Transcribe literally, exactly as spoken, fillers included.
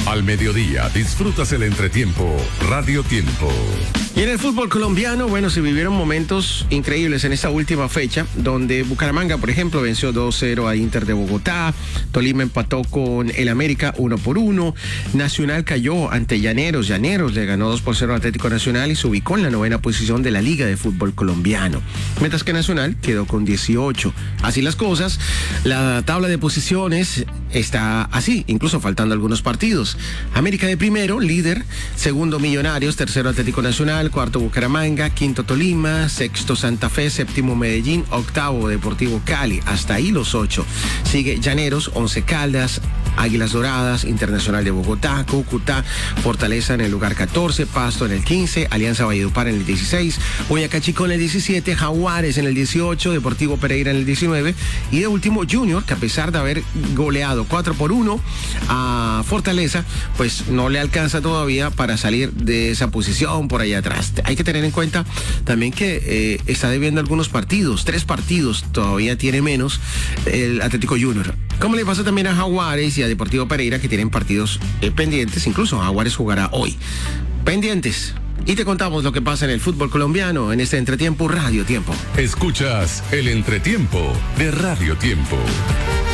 Al mediodía disfrutas el entretiempo Radio Tiempo. Y en el fútbol colombiano, bueno, se vivieron momentos increíbles en esta última fecha, donde Bucaramanga, por ejemplo, venció dos cero a Inter de Bogotá, Tolima empató con el América uno por uno, Nacional cayó ante Llaneros, Llaneros le ganó dos por cero a Atlético Nacional y se ubicó en la novena posición de la Liga de Fútbol Colombiano, mientras que Nacional quedó con dieciocho. Así las cosas, la tabla de posiciones está así, incluso faltando algunos partidos. América de primero, líder, segundo Millonarios, tercero Atlético Nacional, cuarto Bucaramanga, quinto Tolima, sexto Santa Fe, séptimo Medellín, octavo Deportivo Cali. Hasta ahí los ocho. Sigue Llaneros, Once Caldas, Águilas Doradas, Internacional de Bogotá, Cúcuta, Fortaleza en el lugar catorce, Pasto en el quince, Alianza Valledupar en el dieciséis, Boyacá Chico en el diecisiete, Jaguares en el dieciocho, Deportivo Pereira en el diecinueve y de último Junior, que a pesar de haber goleado cuatro por uno a Fortaleza, pues no le alcanza todavía para salir de esa posición por allá atrás. Hay que tener en cuenta también que eh, está debiendo algunos partidos, tres partidos, todavía tiene menos el Atlético Junior. Como le pasa también a Jaguares y a Deportivo Pereira, que tienen partidos eh, pendientes, incluso Jaguares jugará hoy. Pendientes. Y te contamos lo que pasa en el fútbol colombiano en este entretiempo Radio Tiempo. Escuchas el entretiempo de Radio Tiempo.